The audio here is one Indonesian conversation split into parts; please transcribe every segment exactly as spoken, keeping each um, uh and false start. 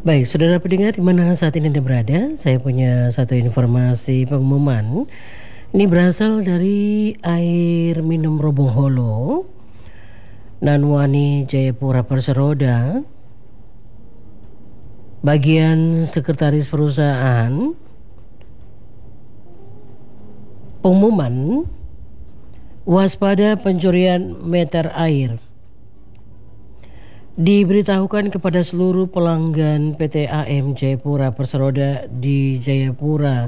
Baik, saudara pendengar di mana saat ini Anda berada, saya punya satu informasi pengumuman. Ini berasal dari air minum Robong Holo, Nanwani Jayapura Perseroda, bagian sekretaris perusahaan. Pengumuman waspada pencurian meter air. Diberitahukan kepada seluruh pelanggan P T A M Jayapura Perseroda di Jayapura,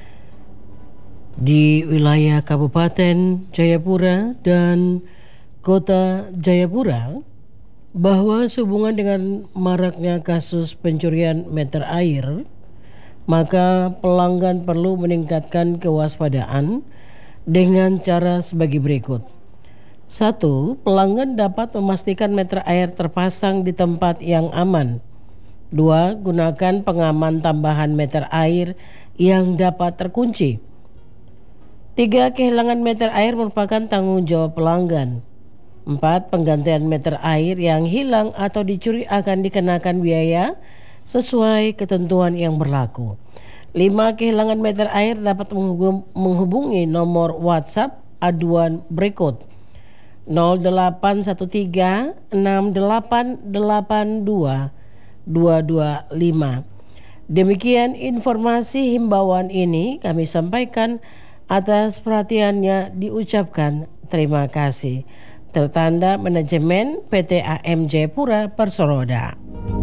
di wilayah Kabupaten Jayapura dan Kota Jayapura, bahwa sehubungan dengan maraknya kasus pencurian meter air, maka pelanggan perlu meningkatkan kewaspadaan dengan cara sebagai berikut. Satu, pelanggan dapat memastikan meter air terpasang di tempat yang aman. Dua, gunakan pengaman tambahan meter air yang dapat terkunci. Tiga, kehilangan meter air merupakan tanggung jawab pelanggan. Empat, penggantian meter air yang hilang atau dicuri akan dikenakan biaya sesuai ketentuan yang berlaku. Lima, kehilangan meter air dapat menghubungi nomor WhatsApp aduan berikut nol delapan satu tiga enam delapan delapan dua dua dua lima. Demikian informasi himbauan ini kami sampaikan, atas perhatiannya diucapkan terima kasih. Tertanda Manajemen P T A M Jayapura Perseroda.